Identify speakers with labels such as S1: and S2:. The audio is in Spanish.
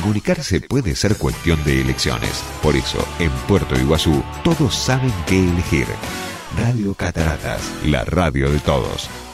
S1: Comunicarse puede ser cuestión de elecciones. Por eso, en Puerto Iguazú, todos saben qué elegir. Radio Cataratas, la radio de todos.